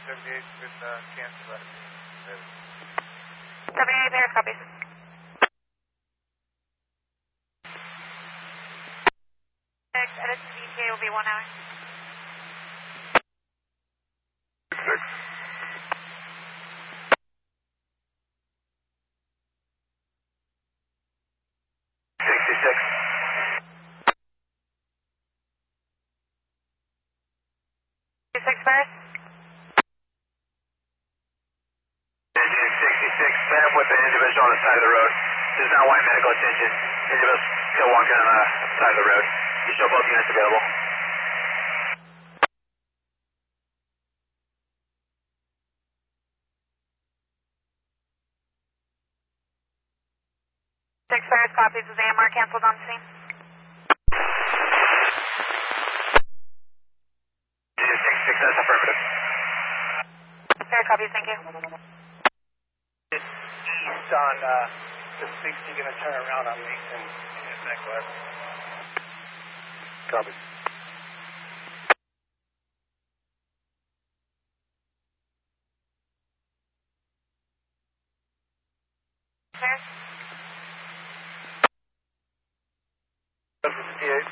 78 with cancel that. 78 there, copies. Edit to VTA will be 1 hour. 6. 66 first. 66, stand up with the individual on the side of the road. This is not white medical attention. Individual still walking on the side of the road. You show both units available. Six first, copies. Is AMR canceled on scene? 66, that's affirmative. Fair copies, thank you. East on the 60, going to turn around on me and hit back left. Copy. Fair. 58.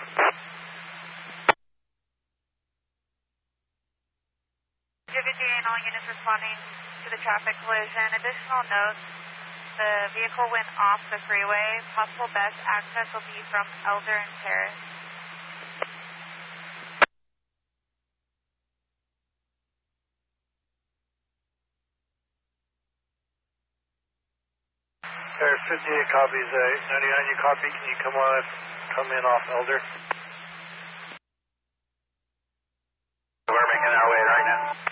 GVGA and all units responding to the traffic collision. Additional notes, the vehicle went off the freeway. Possible best access will be from Elder and Terrace. There's 58 copies. 99, you copy. Can you come in off Elder? We're making our way right now.